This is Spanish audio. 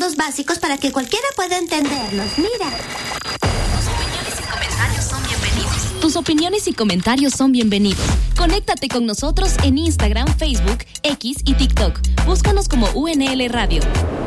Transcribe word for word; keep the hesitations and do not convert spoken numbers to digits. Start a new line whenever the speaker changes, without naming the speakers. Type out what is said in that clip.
métodos básicos para que cualquiera pueda entenderlos. Mira.
Tus opiniones y comentarios son bienvenidos. Conéctate con nosotros en Instagram, Facebook, X y TikTok. Búscanos como U N L Radio.